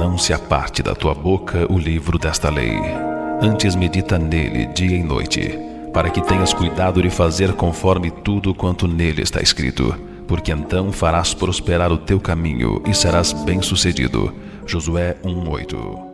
não se aparte da tua boca o livro desta lei. Antes medita nele dia e noite, para que tenhas cuidado de fazer conforme tudo quanto nele está escrito, porque então farás prosperar o teu caminho e serás bem-sucedido. Josué 1:8.